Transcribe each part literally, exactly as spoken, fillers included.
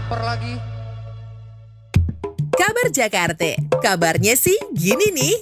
lapar lagi. Kabar Jakarta, kabarnya sih gini nih.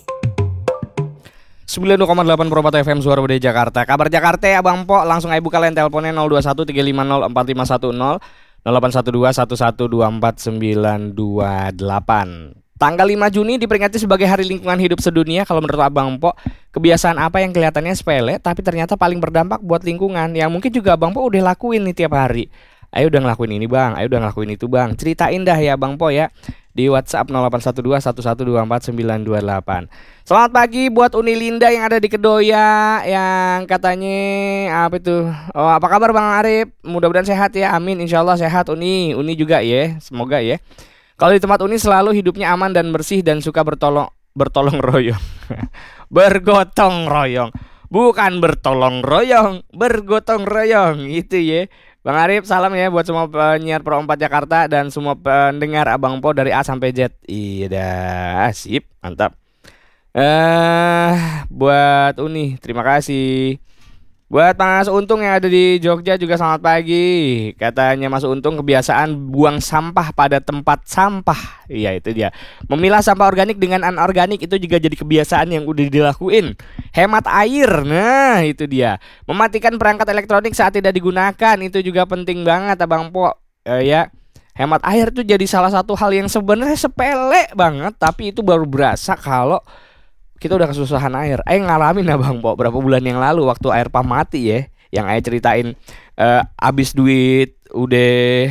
sembilan puluh koma delapan Pro empat F M Suara Budaya Jakarta. Kabar Jakarta Abang Po, langsung aja buka line teleponnya nol dua satu tiga lima nol empat lima satu nol nol delapan satu dua satu satu dua empat sembilan dua delapan. Tanggal lima Juni diperingati sebagai Hari Lingkungan Hidup Sedunia. Kalau menurut Abang Po, kebiasaan apa yang kelihatannya sepele tapi ternyata paling berdampak buat lingkungan, yang mungkin juga Abang Po udah lakuin nih tiap hari? Ayo udah ngelakuin ini bang, ayo udah ngelakuin itu bang. Ceritain dah ya Bang Po ya, di WhatsApp nol delapan satu dua satu satu dua empat sembilan dua delapan. Selamat pagi buat Uni Linda yang ada di Kedoya, yang katanya apa itu? Oh, apa kabar Bang Arif? Mudah-mudahan sehat ya. Amin, insyaallah sehat Uni. Uni juga ya, semoga ya. Kalau di tempat Uni selalu hidupnya aman dan bersih dan suka bertolong bertolong royong. Bergotong royong. Bukan bertolong royong, bergotong royong itu ya. Bang Arif, salam ya buat semua penyiar Pro empat Jakarta dan semua pendengar Abang Po dari A sampai Z. Iya dah, sip, mantap. Eh, buat Uni, terima kasih. Buat Mas Untung yang ada di Jogja juga selamat pagi. Katanya Mas Untung kebiasaan buang sampah pada tempat sampah. Iya itu dia. Memilah sampah organik dengan anorganik itu juga jadi kebiasaan yang udah dilakuin. Hemat air, nah itu dia. Mematikan perangkat elektronik saat tidak digunakan itu juga penting banget Abang Po. Eh, ya. Hemat air tuh jadi salah satu hal yang sebenarnya sepele banget, tapi itu baru berasa kalau kita udah kesusahan air. Ayo ngalamin Abang Po berapa bulan yang lalu waktu air pump mati ya, yang Ayo ceritain uh, abis duit udah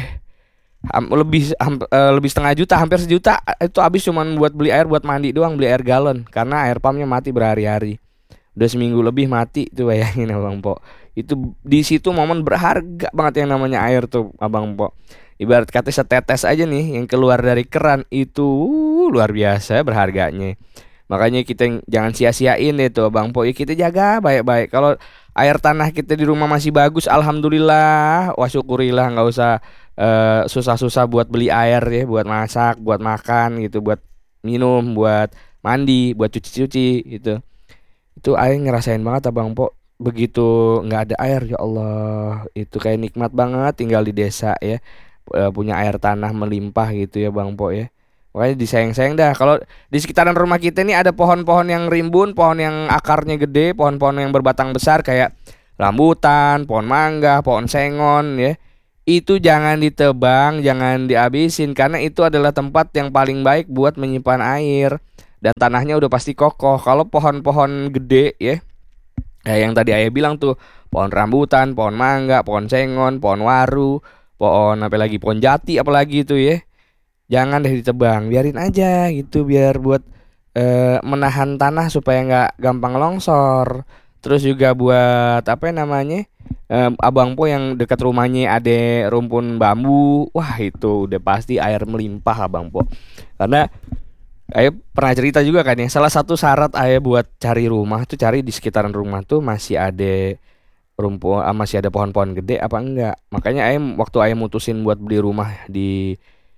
um, lebih um, uh, lebih setengah juta, hampir sejuta itu abis cuman buat beli air buat mandi doang, beli air galon karena air pumpnya mati berhari-hari. Udah seminggu lebih mati tuh, bayangin Abang Po. Itu di situ momen berharga banget yang namanya air tuh Abang Po. Ibarat kata setetes aja nih yang keluar dari keran itu uh, luar biasa berharganya. Makanya kita jangan sia-siain deh tuh Bang Po. Ya kita jaga baik-baik. Kalau air tanah kita di rumah masih bagus, alhamdulillah, wah syukurilah, nggak usah uh, susah-susah buat beli air ya, buat masak, buat makan gitu, buat minum, buat mandi, buat cuci-cuci gitu. Itu air ngerasain banget Bang Po. Begitu nggak ada air, ya Allah, itu kayak nikmat banget tinggal di desa ya, uh, punya air tanah melimpah gitu ya Bang Po ya. Makanya disayang-sayang dah. Kalau di sekitaran rumah kita ini ada pohon-pohon yang rimbun, pohon yang akarnya gede, pohon-pohon yang berbatang besar kayak rambutan, pohon mangga, pohon sengon ya. Itu jangan ditebang, jangan dihabisin karena itu adalah tempat yang paling baik buat menyimpan air. Dan tanahnya udah pasti kokoh. Kalau pohon-pohon gede ya, kayak yang tadi Ayah bilang tuh, pohon rambutan, pohon mangga, pohon sengon, pohon waru, pohon apa lagi, pohon jati apalagi itu ya. Jangan deh ditebang, biarin aja gitu, biar buat e, menahan tanah supaya nggak gampang longsor. Terus juga buat apa namanya, e, Abang Po yang dekat rumahnya ada rumpun bambu, wah itu udah pasti air melimpah Abang Po. Karena Ayah pernah cerita juga kan ya, salah satu syarat Ayah buat cari rumah tuh cari di sekitaran rumah tuh masih ada rumpun, masih ada pohon-pohon gede apa enggak. Makanya Ayah waktu Ayah mutusin buat beli rumah di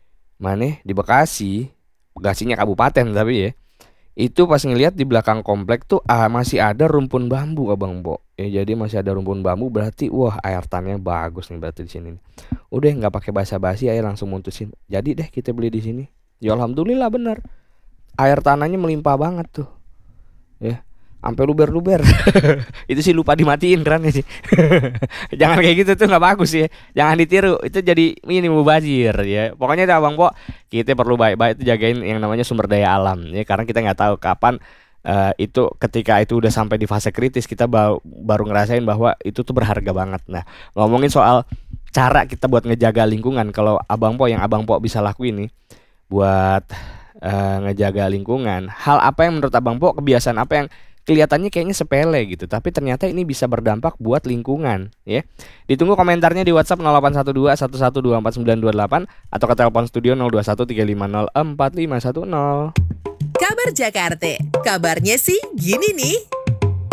mana di Bekasi, Bekasinya kabupaten tapi ya, itu pas ngelihat di belakang komplek tuh ah, masih ada rumpun bambu Abang Po. Ya jadi masih ada rumpun bambu, berarti wah air tanahnya bagus nih berarti di sini. Udah nggak pakai basa-basi, Ayah langsung mutusin, jadi deh kita beli di sini. Ya alhamdulillah bener, air tanahnya melimpah banget tuh. Ya, sampai luber-luber. Itu sih lupa dimatiin kerannya sih. Jangan kayak gitu tuh, nggak bagus ya. Jangan ditiru. Itu jadi ini mubazir ya. Pokoknya dah Bang Po, kita perlu baik-baik itu jagain yang namanya sumber daya alam ya, karena kita nggak tahu kapan uh, itu ketika itu udah sampai di fase kritis kita baru, baru ngerasain bahwa itu tuh berharga banget. Nah, ngomongin soal cara kita buat ngejaga lingkungan, kalau Abang Po yang Abang Po bisa lakuin nih buat uh, ngejaga lingkungan, hal apa yang menurut Abang Po, kebiasaan apa yang kelihatannya kayaknya sepele gitu, tapi ternyata ini bisa berdampak buat lingkungan ya. Ditunggu komentarnya di WhatsApp nol delapan satu dua satu satu dua empat sembilan dua delapan atau ke telepon studio nol dua satu tiga lima nol empat lima satu nol. Kabar Jakarta, kabarnya sih gini nih.